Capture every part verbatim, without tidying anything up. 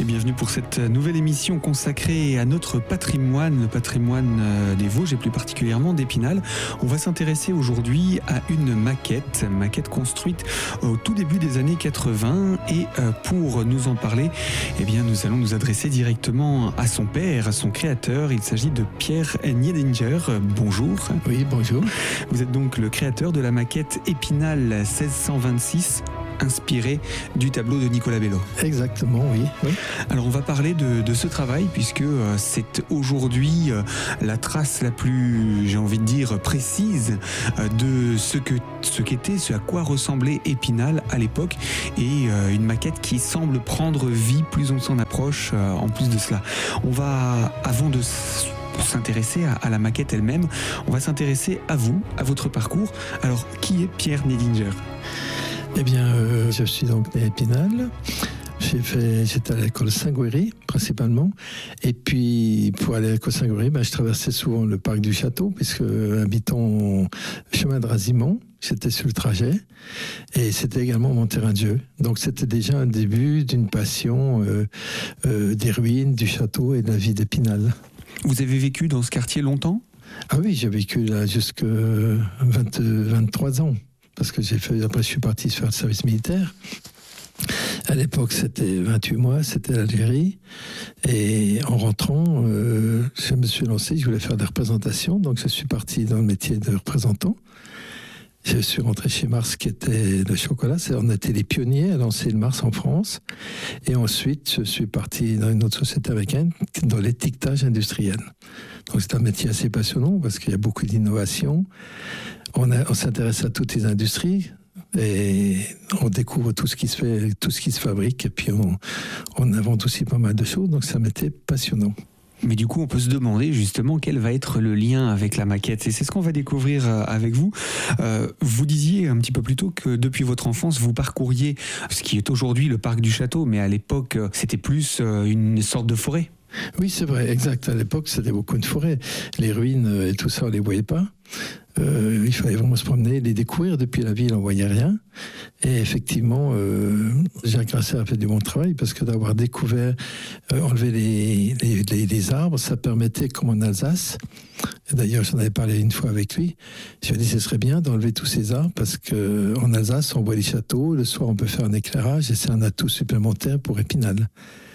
bienvenue pour cette nouvelle émission consacrée à notre patrimoine, le patrimoine des Vosges et plus particulièrement d'Épinal. On va s'intéresser aujourd'hui à une maquette, maquette construite au tout début des années quatre-vingts, et pour nous en parler, eh bien, nous allons nous adresser directement à son père, à son créateur. Il s'agit de Pierre Niedinger. Bonjour. Oui, bonjour. Vous êtes donc le créateur de la maquette Épinal seize cent vingt-six, inspiré du tableau de Nicolas Bello. Exactement, oui. oui. Alors on va parler de, de ce travail puisque euh, c'est aujourd'hui euh, la trace la plus, j'ai envie de dire, précise euh, de ce que ce qu'était, ce à quoi ressemblait Épinal à l'époque, et euh, une maquette qui semble prendre vie plus on s'en approche. Euh, en plus de cela, on va, avant de pour s'intéresser à, à la maquette elle-même, on va s'intéresser à vous, à votre parcours. Alors, qui est Pierre Niedinger ? Eh bien, euh, je suis donc né à Épinal. J'ai fait, j'étais à l'école Saint-Gouéry, principalement. Et puis, pour aller à l'école Saint-Gouéry, ben, je traversais souvent le parc du château, puisque habitant chemin de Razimont, j'étais sur le trajet. Et c'était également mon terrain de jeu. Donc, c'était déjà un début d'une passion euh, euh, des ruines, du château et de la vie d'Épinal. Vous avez vécu dans ce quartier longtemps ? Ah oui, j'ai vécu là jusqu'à vingt, vingt-trois ans. Parce que j'ai fait, après je suis parti faire le service militaire. À l'époque, c'était vingt-huit mois, c'était l'Algérie. Et en rentrant, euh, je me suis lancé, je voulais faire des représentations. Donc je suis parti dans le métier de représentant. Je suis rentré chez Mars, qui était le chocolat. C'est, on était les pionniers à lancer le Mars en France. Et ensuite, je suis parti dans une autre société américaine, dans l'étiquetage industriel. Donc c'est un métier assez passionnant parce qu'il y a beaucoup d'innovation. On, a, on s'intéresse à toutes les industries et on découvre tout ce qui se fait, tout ce qui se fabrique, et puis on, on invente aussi pas mal de choses. Donc ça m'était passionnant. Mais du coup, on peut se demander justement quel va être le lien avec la maquette. Et c'est ce qu'on va découvrir avec vous. Euh, vous disiez un petit peu plus tôt que depuis votre enfance, vous parcouriez ce qui est aujourd'hui le parc du château, mais à l'époque, c'était plus une sorte de forêt. Oui, c'est vrai, exact. À l'époque, c'était beaucoup de forêt. Les ruines et tout ça, on ne les voyait pas. Euh, il fallait vraiment se promener, les découvrir. Depuis la ville, on ne voyait rien. Et effectivement, euh, Jacques Grasser a fait du bon travail parce que d'avoir découvert, euh, enlever les, les, les, les arbres, ça permettait, comme en Alsace, et d'ailleurs j'en avais parlé une fois avec lui, je lui ai dit ce serait bien d'enlever tous ces arbres parce qu'en Alsace, on voit les châteaux, le soir on peut faire un éclairage et c'est un atout supplémentaire pour Épinal.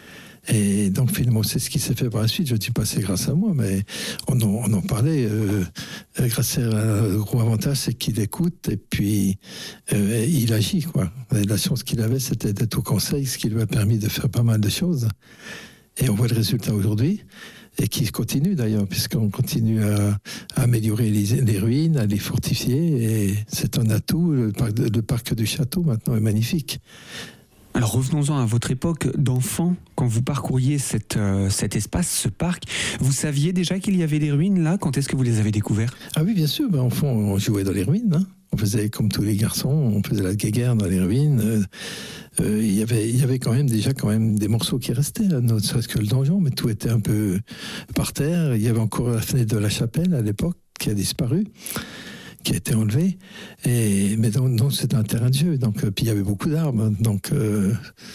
Et donc finalement c'est ce qui s'est fait par la suite. Je ne dis pas c'est grâce à moi, mais on en, on en parlait. Euh, Grasser, le gros avantage c'est qu'il écoute et puis euh, il agit, quoi. Et la chance qu'il avait, c'était d'être au conseil, ce qui lui a permis de faire pas mal de choses. Et on voit le résultat aujourd'hui, et qui continue d'ailleurs, puisqu'on continue à, à améliorer les, les ruines, à les fortifier, et c'est un atout. Le parc, le parc du château maintenant est magnifique. Alors revenons-en à votre époque d'enfant, quand vous parcouriez cette, euh, cet espace, ce parc, vous saviez déjà qu'il y avait des ruines là ? Quand est-ce que vous les avez découvertes ? Ah oui, bien sûr, ben, enfant, on jouait dans les ruines, hein. On faisait comme tous les garçons, on faisait la guéguerre dans les ruines. Euh, euh, y avait, il y avait quand même déjà quand même des morceaux qui restaient, là, ne serait-ce que le donjon, mais tout était un peu par terre. Il y avait encore la fenêtre de la chapelle à l'époque qui a disparu, qui a été enlevé, et mais donc, donc c'était un terrain de jeu. Donc euh, puis il y avait beaucoup d'arbres. Donc euh,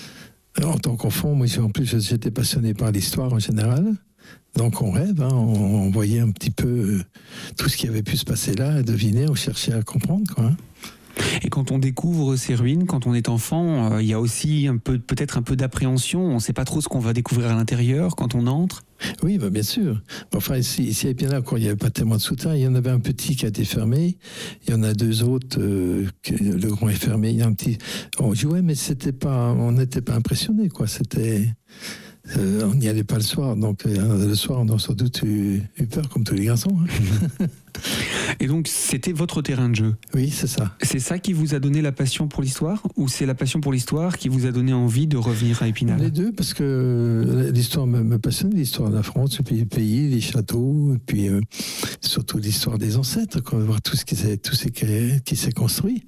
en tant qu'enfant, moi en plus j'étais passionné par l'histoire en général. Donc on rêve, hein, on, on voyait un petit peu euh, tout ce qui avait pu se passer là, à deviner, on cherchait à comprendre, quoi. Hein. Et quand on découvre ces ruines, quand on est enfant, euh, il y a aussi un peu, peut-être un peu d'appréhension. On ne sait pas trop ce qu'on va découvrir à l'intérieur quand on entre. Oui, bah bien sûr. Enfin, ici, ici à Épinal, quand il n'y avait pas tellement de souterrain, il y en avait un petit qui a été fermé. Il y en a deux autres, euh, que le grand est fermé. Il y a un petit. On jouait, mais c'était pas, on n'était pas impressionné, quoi. C'était. Euh, on n'y allait pas le soir, donc euh, le soir on a sans doute eu, eu peur comme tous les garçons. Hein. Et donc c'était votre terrain de jeu. Oui, c'est ça. C'est ça qui vous a donné la passion pour l'histoire, ou c'est la passion pour l'histoire qui vous a donné envie de revenir à Épinal ? Les deux, parce que l'histoire me, me passionne, l'histoire de la France, le pays, les châteaux, et puis euh, surtout l'histoire des ancêtres, quand on voit tout ce qui s'est, tout ce qui, qui s'est construit.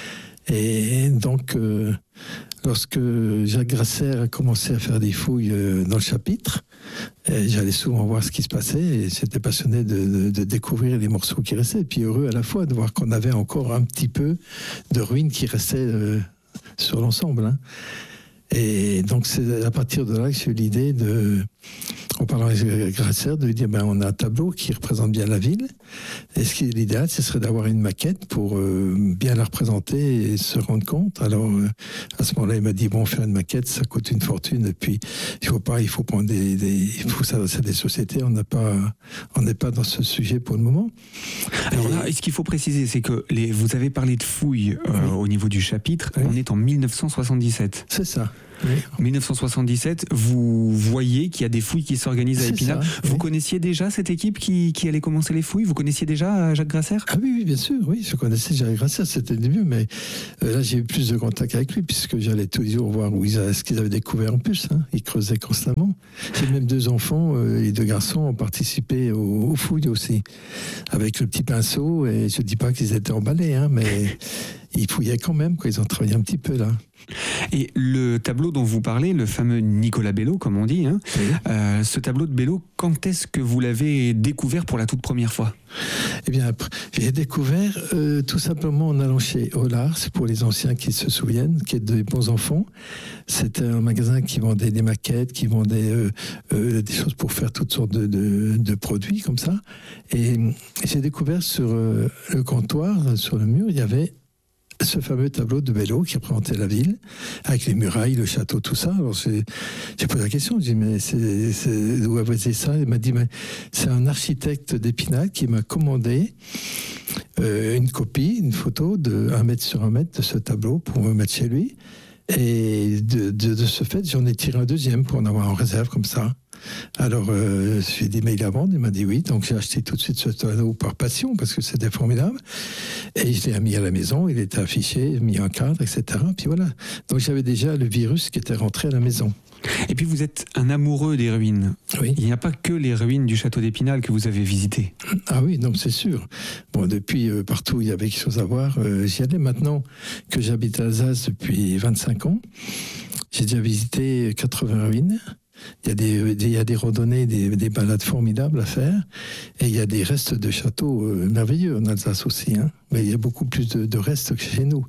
Et donc, euh, lorsque Jacques Grasser a commencé à faire des fouilles euh, dans le chapitre, j'allais souvent voir ce qui se passait et j'étais passionné de, de, de découvrir les morceaux qui restaient. Et puis heureux à la fois de voir qu'on avait encore un petit peu de ruines qui restaient euh, sur l'ensemble. Hein. Et donc c'est à partir de là que j'ai eu l'idée de, en parlant avec Grasser, de lui dire ben, on a un tableau qui représente bien la ville. Et ce qui est l'idéal, ce serait d'avoir une maquette pour euh, bien la représenter et se rendre compte. Alors euh, à ce moment-là, il m'a dit bon, faire une maquette, ça coûte une fortune. Et puis il faut pas, il faut prendre des, des il faut s'adresser à des sociétés. On n'a pas, on n'est pas dans ce sujet pour le moment. Alors là, ce qu'il faut préciser, c'est que les, vous avez parlé de fouilles euh, oui. au niveau du chapitre. Oui. On est en mille neuf cent soixante-dix-sept. C'est ça. Oui. En mille neuf cent soixante-dix-sept, vous voyez qu'il y a des fouilles qui s'organisent à Épinal. Ça, vous oui. connaissiez déjà cette équipe qui, qui allait commencer les fouilles? Vous connaissiez déjà Jacques Grasser? Ah oui, oui, bien sûr, oui, je connaissais Jacques Grasser, c'était le début, mais euh, là j'ai eu plus de contact avec lui, puisque j'allais tous les jours voir où ils, ce qu'ils avaient découvert en plus. Hein. Ils creusaient constamment. J'ai même deux enfants, euh, et deux garçons ont participé aux, aux fouilles aussi, avec le petit pinceau, et je ne dis pas qu'ils étaient emballés, hein, mais ils fouillaient quand même, quoi. Ils ont travaillé un petit peu là. Et le tableau dont vous parlez, le fameux Nicolas Bello, comme on dit, hein, oui. euh, ce tableau de Bello, quand est-ce que vous l'avez découvert pour la toute première fois? Eh bien, j'ai découvert euh, tout simplement en allant chez Hollard, c'est pour les anciens qui se souviennent, qui est des bons enfants. C'était un magasin qui vendait des maquettes, qui vendait euh, euh, des choses pour faire toutes sortes de, de, de produits comme ça. Et, et j'ai découvert sur euh, le comptoir, sur le mur, il y avait ce fameux tableau de Bello qui représentait la ville, avec les murailles, le château, tout ça. Alors j'ai, j'ai posé la question, j'ai dit, mais c'est, c'est, où avez-vous ça? Il m'a dit, mais c'est un architecte d'Épinal qui m'a commandé euh, une copie, une photo de un mètre sur un mètre de ce tableau pour me mettre chez lui. Et de, de, de ce fait, j'en ai tiré un deuxième pour en avoir en réserve comme ça. Alors, euh, j'ai dit, mais il a vendu? Il m'a dit oui. Donc, j'ai acheté tout de suite ce tableau par passion, parce que c'était formidable. Et je l'ai mis à la maison, il était affiché, mis en cadre, et cetera. Puis voilà. Donc, j'avais déjà le virus qui était rentré à la maison. Et puis, vous êtes un amoureux des ruines. Oui. Il n'y a pas que les ruines du château d'Épinal que vous avez visitées. Ah oui, donc c'est sûr. Bon, depuis, euh, partout, il y avait quelque chose à voir. Euh, j'y allais maintenant que j'habite Alsace depuis vingt-cinq ans. J'ai déjà visité quatre-vingts ruines. Il y a des, il y a des randonnées, des, des balades formidables à faire. Et il y a des restes de châteaux euh, merveilleux en Alsace aussi. Hein. Mais il y a beaucoup plus de, de restes que chez nous.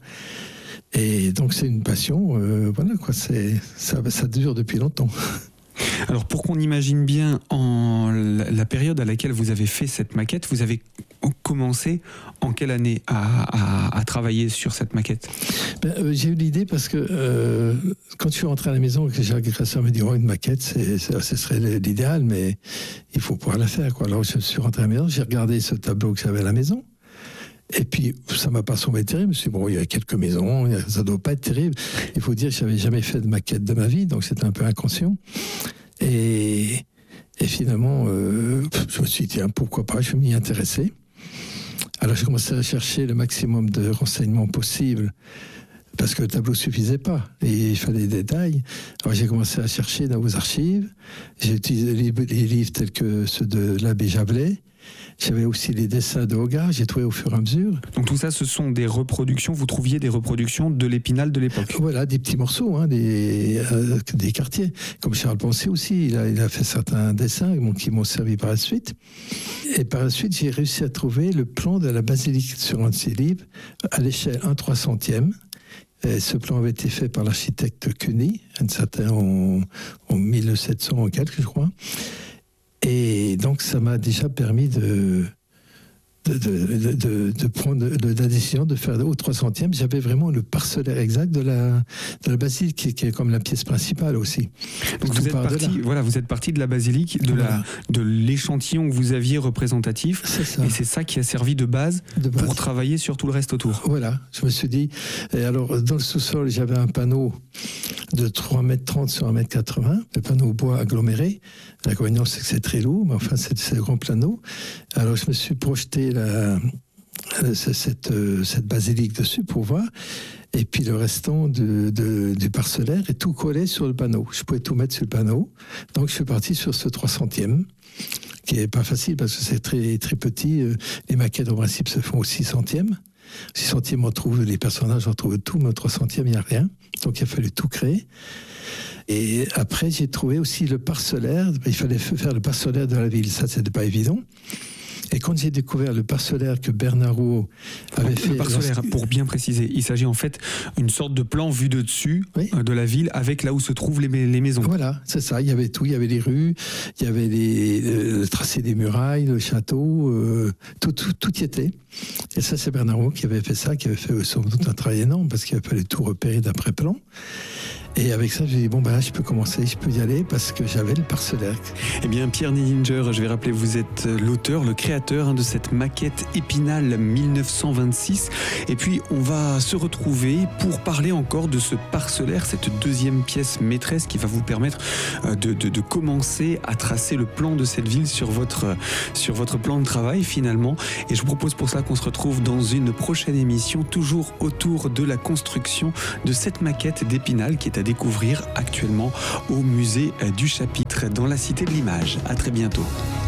Et donc c'est une passion. Euh, voilà quoi, c'est, ça, ça dure depuis longtemps. Alors pour qu'on imagine bien en la, la période à laquelle vous avez fait cette maquette, vous avez commencé en quelle année à, à, à travailler sur cette maquette? ben, euh, J'ai eu l'idée parce que euh, quand je suis rentré à la maison, que Jacques Grasser me dit oh, une maquette, c'est, c'est, ce serait l'idéal, mais il faut pouvoir la faire, quoi. Alors je suis rentré à la maison, j'ai regardé ce tableau que j'avais à la maison. Et puis, ça m'a pas semblé terrible. Je me suis dit, bon, il y a quelques maisons, ça doit pas être terrible. Il faut dire que j'avais jamais fait de maquette de ma vie, donc c'était un peu inconscient. Et, et finalement, euh, je me suis dit, tiens, pourquoi pas, je vais m'y intéresser. Alors, j'ai commencé à chercher le maximum de renseignements possibles, parce que le tableau suffisait pas, et il fallait des détails. Alors, j'ai commencé à chercher dans vos archives. J'ai utilisé les livres tels que ceux de l'abbé Javelet. J'avais aussi les dessins de Hogarth, j'ai trouvé au fur et à mesure. Donc tout ça, ce sont des reproductions, vous trouviez des reproductions de l'Épinal de l'époque? Voilà, des petits morceaux, hein, des, euh, des quartiers. Comme Charles Poncet aussi, il a, il a fait certains dessins bon, qui m'ont servi par la suite. Et par la suite, j'ai réussi à trouver le plan de la basilique sur un de ses livres, à l'échelle un trois centième. Et ce plan avait été fait par l'architecte Cuny, un certain en, en mille sept cents en quelques, je crois. Et donc, ça m'a déjà permis de, de, de, de, de prendre de, de la décision de faire au trois centième. J'avais vraiment le parcellaire exact de la, de la basilique, qui, qui est comme la pièce principale aussi. Donc, vous êtes, parti, voilà, vous êtes parti de la basilique, de, voilà. la, de l'échantillon que vous aviez représentatif. C'est ça. Et c'est ça qui a servi de base, de base pour travailler sur tout le reste autour. Voilà, je me suis dit. Et alors, dans le sous-sol, j'avais un panneau de trois mètres trente sur un mètre quatre-vingts, le panneau bois aggloméré. L'inconvénient, c'est que c'est très lourd, mais enfin, c'est, c'est un grand panneau. Alors, je me suis projeté la, cette, cette basilique dessus pour voir. Et puis, le restant de, de, du parcellaire est tout collé sur le panneau. Je pouvais tout mettre sur le panneau. Donc, je suis parti sur ce trois centième, qui n'est pas facile parce que c'est très, très petit. Les maquettes, en principe, se font au six centième. six centième, on trouve les personnages, on trouve tout, mais au trois centième, il n'y a rien. Donc, il a fallu tout créer. Et après, j'ai trouvé aussi le parcellaire. Il fallait faire le parcellaire de la ville. Ça, c'était pas évident. Et quand j'ai découvert le parcellaire que Bernard Rouault avait fait... Le parcellaire, pour bien préciser, il s'agit en fait d'une sorte de plan vu de dessus oui. de la ville avec là où se trouvent les, les maisons. Voilà, c'est ça. Il y avait tout. Il y avait les rues, il y avait les, le tracé des murailles, le château, euh, tout, tout, tout y était. Et ça, c'est Bernard Rouault qui avait fait ça, qui avait fait sans doute un travail énorme parce qu'il fallait tout repérer d'après plan. Et avec ça, j'ai dit, bon, ben là, je peux commencer, je peux y aller parce que j'avais le parcellaire. Eh bien, Pierre Niedinger, je vais rappeler, vous êtes l'auteur, le créateur hein, de cette maquette Épinal mille neuf cent vingt-six. Et puis, on va se retrouver pour parler encore de ce parcellaire, cette deuxième pièce maîtresse qui va vous permettre de, de, de commencer à tracer le plan de cette ville sur votre, sur votre plan de travail, finalement. Et je vous propose pour cela qu'on se retrouve dans une prochaine émission, toujours autour de la construction de cette maquette d'Épinal qui est à découvrir actuellement au musée du Chapitre dans la Cité de l'Image. À très bientôt.